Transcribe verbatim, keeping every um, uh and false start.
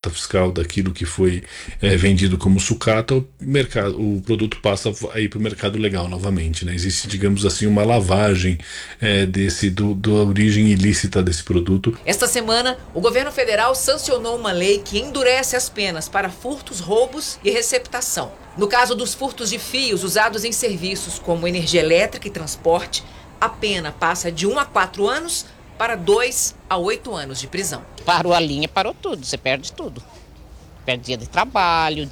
nota fiscal daquilo que foi é, vendido como sucata, o, mercado, o produto passa a ir para o mercado legal novamente, né? Existe, digamos assim, uma lavagem é, desse, do, da origem ilícita desse produto. Esta semana, o governo federal sancionou uma lei que endurece as penas para furtos, roubos e receptação. No caso dos furtos de fios usados em serviços como energia elétrica e transporte, a pena passa de um a quatro anos para dois a oito anos de prisão. Parou a linha, parou tudo, você perde tudo. Perde dia de trabalho,